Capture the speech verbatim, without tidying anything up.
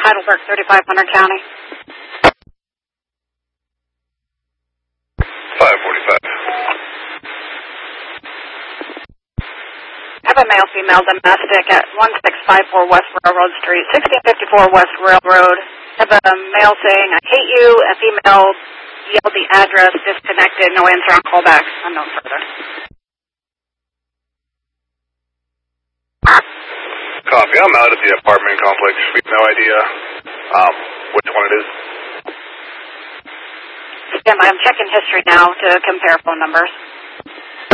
Heidelberg, thirty-five hundred County. five forty-five. I have a male female domestic at one six five four West Railroad Street, sixteen fifty-four West Railroad. I have a male saying, I hate you. A female yelled the address, disconnected, no answer on callback. Unknown further. Copy. I'm out at the apartment complex. We have no idea um, which one it is. Stand by. I'm checking history now to compare phone numbers.